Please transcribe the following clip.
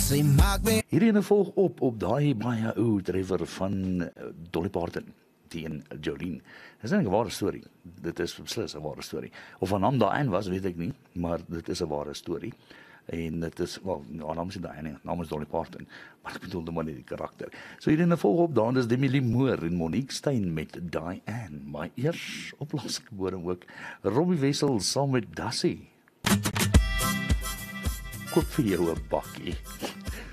Sy maak my Hierdie volg op daai baie ou treffer van Dolly Parton teen Jolene. Dis nie 'n ware storie. Dit is beslis 'n ware storie. Of haar naam Diane was, weet ek nie, maar dit is 'n ware storie. En dit is, wel, haar naam is Diane, haar naam is Dolly Parton, maar ek bedoel nou maar net die karakter. So hierdie volg op daan is Demi Lee Moore en Monique Stein met Diane, maar eers op Lasgebore ook Robbie Wessels saam met Dassie. Koop vir jou 'n bakkie.